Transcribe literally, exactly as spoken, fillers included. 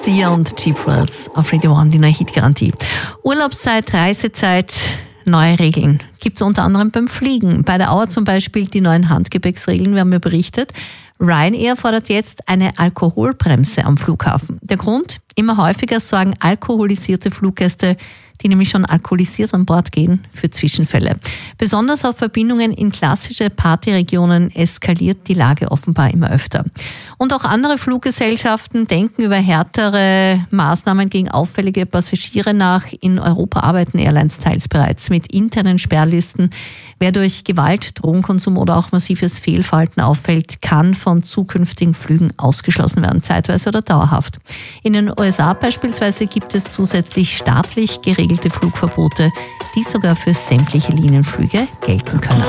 Sia und Cheap Thrills auf Radio One, die neue Hitgarantie. Urlaubszeit, Reisezeit, neue Regeln. Gibt es unter anderem beim Fliegen. Bei der Auer zum Beispiel die neuen Handgepäcksregeln, wir haben ja berichtet. Ryanair fordert jetzt eine Alkoholbremse am Flughafen. Der Grund? Immer häufiger sorgen alkoholisierte Fluggäste, die nämlich schon alkoholisiert an Bord gehen, für Zwischenfälle. Besonders auf Verbindungen in klassische Partyregionen eskaliert die Lage offenbar immer öfter. Und auch andere Fluggesellschaften denken über härtere Maßnahmen gegen auffällige Passagiere nach. In Europa arbeiten Airlines teils bereits mit internen Sperrlisten. Wer durch Gewalt, Drogenkonsum oder auch massives Fehlverhalten auffällt, kann von zukünftigen Flügen ausgeschlossen werden, zeitweise oder dauerhaft. In den U S A beispielsweise gibt es zusätzlich staatlich geregelte Flugverbote, die sogar für sämtliche Linienflüge gelten können.